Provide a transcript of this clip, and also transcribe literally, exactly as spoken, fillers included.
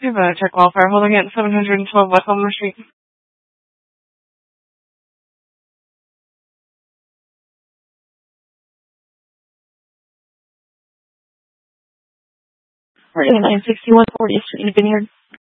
We have a check wildfire holding at seven hundred twelve West Elmer Street. We're doing nine sixty-one fortieth Street in Vineyard.